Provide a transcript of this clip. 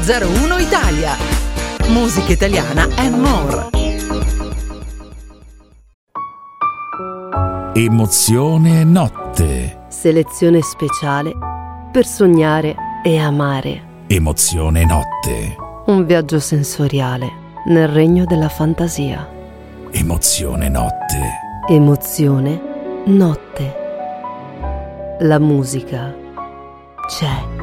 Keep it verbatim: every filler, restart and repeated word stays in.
zero uno Italia. Musica italiana and more. Emozione notte. Selezione speciale per sognare e amare. Emozione notte. Un viaggio sensoriale nel regno della fantasia. Emozione notte. Emozione notte. La musica c'è.